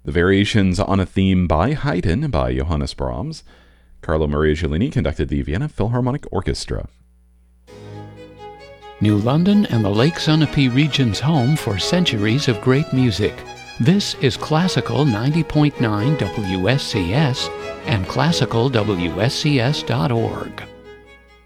The Variations on a Theme by Haydn by Johannes Brahms. Carlo Maria Giulini conducted the Vienna Philharmonic Orchestra. New London and the Lake Sunapee region's home for centuries of great music. This is Classical 90.9 WSCS and classicalwscs.org.